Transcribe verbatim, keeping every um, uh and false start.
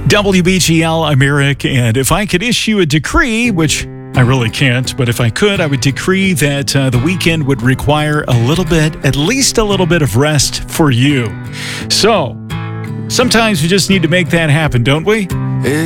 W B G L, I'm Eric, and if I could issue a decree, which I really can't, but if I could, I would decree that uh, the weekend would require a little bit, at least a little bit of rest for you. So, sometimes we just need to make that happen, don't we?